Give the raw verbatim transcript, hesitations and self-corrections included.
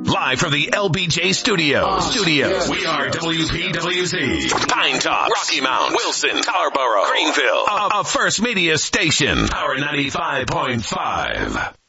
Live from the L B J Studios. Studios. We are W P W Z. Pine Top, Rocky Mount, Wilson, Tarboro, Greenville. A, a First Media station. Power ninety-five point five.